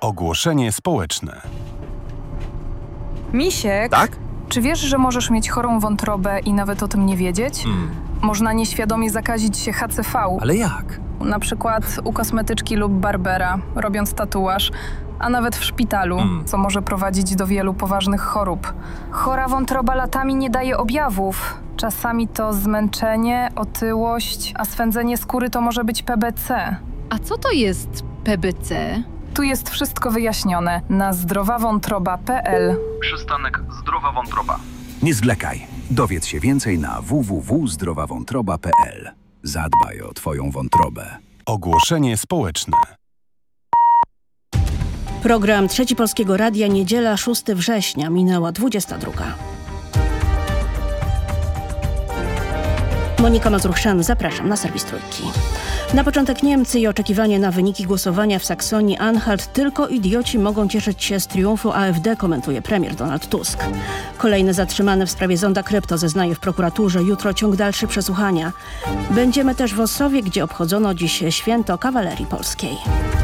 Ogłoszenie społeczne. Misiek, Tak? czy wiesz, że możesz mieć chorą wątrobę i nawet o tym nie wiedzieć? Można nieświadomie zakazić się HCV, Ale jak? na przykład u kosmetyczki lub barbera, robiąc tatuaż, a nawet w szpitalu, co może prowadzić do wielu poważnych chorób. Chora wątroba latami nie daje objawów. Czasami to zmęczenie, otyłość, a swędzenie skóry to może być PBC. A co to jest PBC? Tu jest wszystko wyjaśnione na zdrowawątroba.pl. Przystanek Zdrowa Wątroba. Nie zwlekaj. Dowiedz się więcej na www.zdrowawątroba.pl. Zadbaj o Twoją wątrobę. Ogłoszenie społeczne. Program Trzeci Polskiego Radia, niedziela 6 września, minęła 22. Monika Mazurchszan, zapraszam na serwis Trójki. Na początek Niemcy i oczekiwanie na wyniki głosowania w Saksonii-Anhalt. Tylko idioci mogą cieszyć się z triumfu AfD, komentuje premier Donald Tusk. Kolejny zatrzymany w sprawie zonda krypto zeznaje w prokuraturze. Jutro ciąg dalszy przesłuchania. Będziemy też w Ossowie, gdzie obchodzono dziś święto kawalerii polskiej.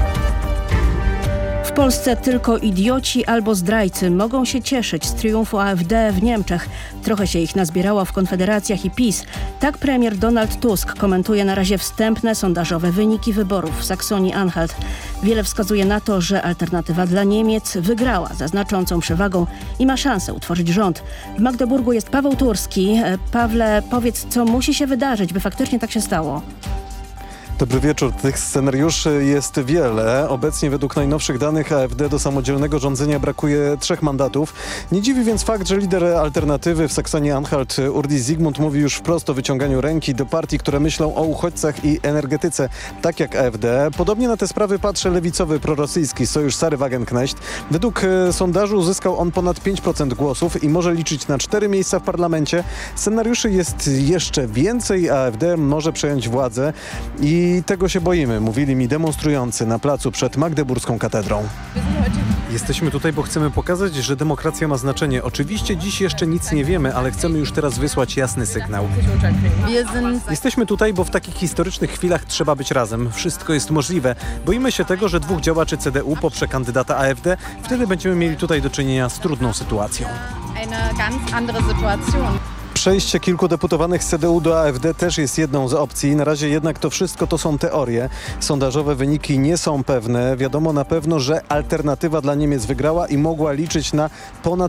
W Polsce tylko idioci albo zdrajcy mogą się cieszyć z triumfu AfD w Niemczech. Trochę się ich nazbierało w Konfederacjach i PiS. Tak premier Donald Tusk komentuje na razie wstępne sondażowe wyniki wyborów w Saksonii-Anhalt. Wiele wskazuje na to, że alternatywa dla Niemiec wygrała za znaczącą przewagą i ma szansę utworzyć rząd. W Magdeburgu jest Paweł Turski. Pawle, powiedz, co musi się wydarzyć, by faktycznie tak się stało? Dobry wieczór. Tych scenariuszy jest wiele. Obecnie według najnowszych danych AfD do samodzielnego rządzenia brakuje 3 mandatów. Nie dziwi więc fakt, że lider alternatywy w Saksonii-Anhalt Urdis Zygmunt mówi już wprost o wyciąganiu ręki do partii, które myślą o uchodźcach i energetyce, tak jak AfD. Podobnie na te sprawy patrzy lewicowy prorosyjski Sojusz Sary Wagenknecht. Według sondażu uzyskał on ponad 5% głosów i może liczyć na 4 miejsca w parlamencie. Scenariuszy jest jeszcze więcej. AfD może przejąć władzę i tego się boimy, mówili mi demonstrujący na placu przed Magdeburską katedrą. Jesteśmy tutaj, bo chcemy pokazać, że demokracja ma znaczenie. Oczywiście dziś jeszcze nic nie wiemy, ale chcemy już teraz wysłać jasny sygnał. Jesteśmy tutaj, bo w takich historycznych chwilach trzeba być razem. Wszystko jest możliwe. Boimy się tego, że 2 działaczy CDU poprze kandydata AfD. Wtedy będziemy mieli tutaj do czynienia z trudną sytuacją. Przejście kilku deputowanych z CDU do AfD też jest jedną z opcji. Na razie jednak to wszystko to są teorie. Sondażowe wyniki nie są pewne. Wiadomo na pewno, że alternatywa dla Niemiec wygrała i mogła liczyć na ponad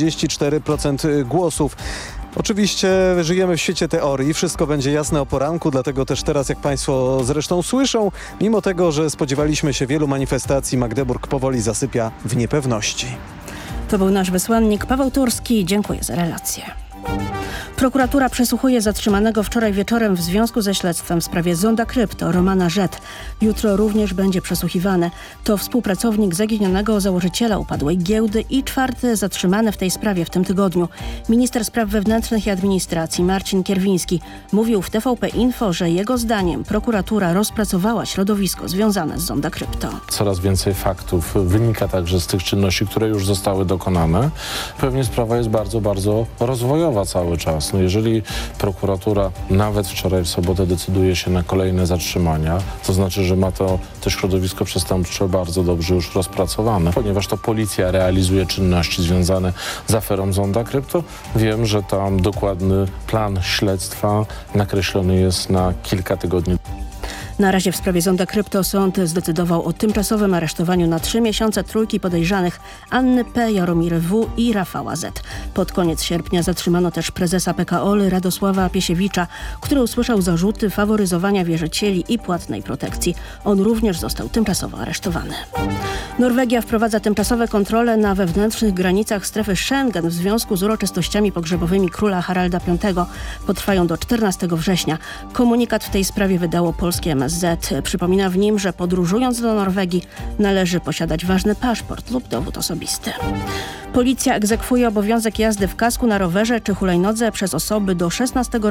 44% głosów. Oczywiście żyjemy w świecie teorii, wszystko będzie jasne o poranku, dlatego też teraz, jak Państwo zresztą słyszą, mimo tego, że spodziewaliśmy się wielu manifestacji, Magdeburg powoli zasypia w niepewności. To był nasz wysłannik Paweł Turski. Dziękuję za relację. Prokuratura przesłuchuje zatrzymanego wczoraj wieczorem w związku ze śledztwem w sprawie zonda krypto Romana Rzet. Jutro również będzie przesłuchiwany. To współpracownik zaginionego założyciela upadłej giełdy i 4. zatrzymany w tej sprawie w tym tygodniu. Minister Spraw Wewnętrznych i Administracji Marcin Kierwiński mówił w TVP Info, że jego zdaniem prokuratura rozpracowała środowisko związane z zonda krypto. Coraz więcej faktów wynika także z tych czynności, które już zostały dokonane. Pewnie sprawa jest bardzo, bardzo rozwojowa cały czas. No jeżeli prokuratura nawet wczoraj w sobotę decyduje się na kolejne zatrzymania, to znaczy, że ma to środowisko przestępcze bardzo dobrze już rozpracowane. Ponieważ to policja realizuje czynności związane z aferą zonda krypto, wiem, że tam dokładny plan śledztwa nakreślony jest na kilka tygodni. Na razie w sprawie zonda krypto sąd zdecydował o tymczasowym aresztowaniu na 3 miesiące 3 podejrzanych Anny P., Jaromiry W. i Rafała Z. Pod koniec sierpnia zatrzymano też prezesa PKOL Radosława Piesiewicza, który usłyszał zarzuty faworyzowania wierzycieli i płatnej protekcji. On również został tymczasowo aresztowany. Norwegia wprowadza tymczasowe kontrole na wewnętrznych granicach strefy Schengen w związku z uroczystościami pogrzebowymi króla Haralda V. Potrwają do 14 września. Komunikat w tej sprawie wydało polskie MSZ. Przypomina w nim, że podróżując do Norwegii należy posiadać ważny paszport lub dowód osobisty. Policja egzekwuje obowiązek jazdy w kasku na rowerze czy hulajnodze przez osoby do 16